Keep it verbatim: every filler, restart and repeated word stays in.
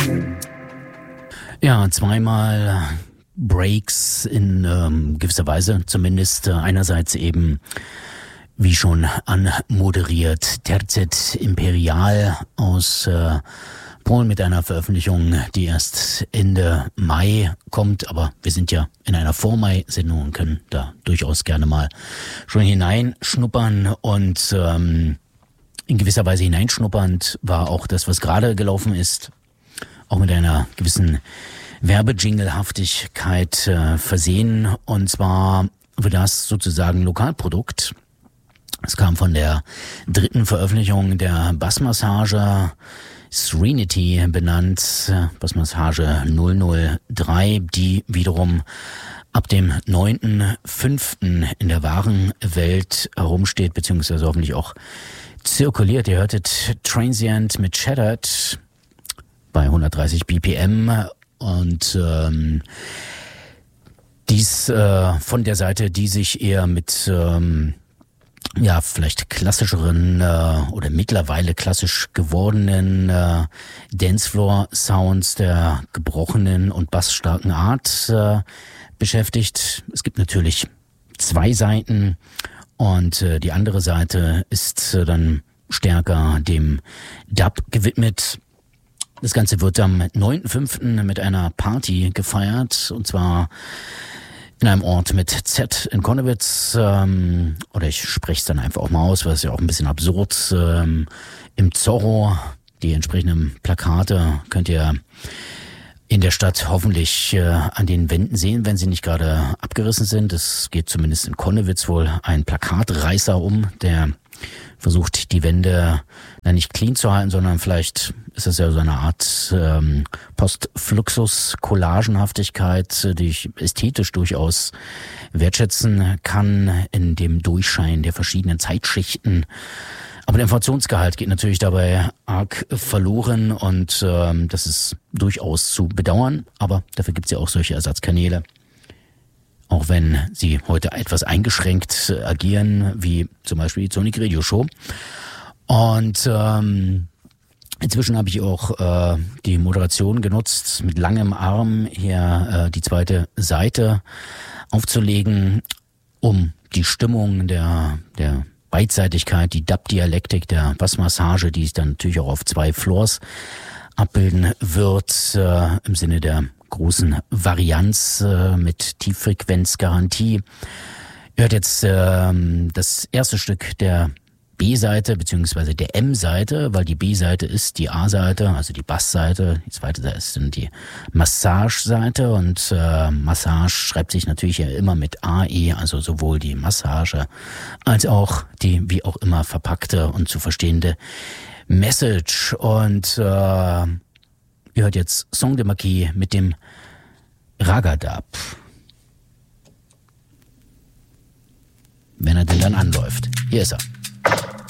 Ja, zweimal Breaks in ähm, gewisser Weise, zumindest äh, einerseits eben, wie schon anmoderiert, Tercet Imperial aus äh, Polen mit einer Veröffentlichung, die erst Ende Mai kommt, aber wir sind ja in einer Vor-Mai-Sendung und können da durchaus gerne mal schon hineinschnuppern und ähm, in gewisser Weise hineinschnuppernd war auch das, was gerade gelaufen ist, auch mit einer gewissen Werbejinglehaftigkeit äh, versehen, und zwar wird das sozusagen Lokalprodukt. Es kam von der dritten Veröffentlichung der Bassmassage, Serenity benannt, Bassmassage null null drei, die wiederum ab dem neunten fünften in der wahren Welt herumsteht, beziehungsweise hoffentlich auch zirkuliert. Ihr hörtet Transient mit Shattered bei hundertdreißig B P M und ähm, dies äh, von der Seite, die sich eher mit ähm, ja, vielleicht klassischeren äh, oder mittlerweile klassisch gewordenen äh, Dancefloor-Sounds der gebrochenen und bassstarken Art äh, beschäftigt. Es gibt natürlich zwei Seiten und äh, die andere Seite ist äh, dann stärker dem Dub gewidmet. Das Ganze wird am neunten fünften mit einer Party gefeiert, und zwar in einem Ort mit Z in Konnewitz, ähm, oder ich spreche es dann einfach auch mal aus, weil es ja auch ein bisschen absurd, ähm, im Zorro. Die entsprechenden Plakate könnt ihr in der Stadt hoffentlich äh, an den Wänden sehen, wenn sie nicht gerade abgerissen sind. Es geht zumindest in Konnewitz wohl ein Plakatreißer um, der versucht, die Wände na, nicht clean zu halten, sondern vielleicht ist es ja so eine Art ähm, Postfluxus-Collagenhaftigkeit, die ich ästhetisch durchaus wertschätzen kann in dem Durchschein der verschiedenen Zeitschichten. Aber der Informationsgehalt geht natürlich dabei arg verloren und ähm, das ist durchaus zu bedauern. Aber dafür gibt es ja auch solche Ersatzkanäle. Auch wenn sie heute etwas eingeschränkt agieren, wie zum Beispiel die Sonic Radio Show. Und ähm, inzwischen habe ich auch äh, die Moderation genutzt, mit langem Arm hier äh, die zweite Seite aufzulegen, um die Stimmung der der Beidseitigkeit, die Dub-Dialektik der Bassmassage, die es dann natürlich auch auf zwei Floors abbilden wird, äh, im Sinne der großen Varianz äh, mit Tieffrequenzgarantie. Ihr hört jetzt äh, das erste Stück der B-Seite beziehungsweise der M-Seite, weil die B-Seite ist die A-Seite, also die Bass-Seite. Die zweite Seite ist dann die Massage-Seite und äh, Massage schreibt sich natürlich ja immer mit A E, also sowohl die Massage als auch die wie auch immer verpackte und zu verstehende Message. Und äh, ihr hört jetzt Song de Marquis mit dem Ragadab. Wenn er denn dann anläuft. Hier ist er.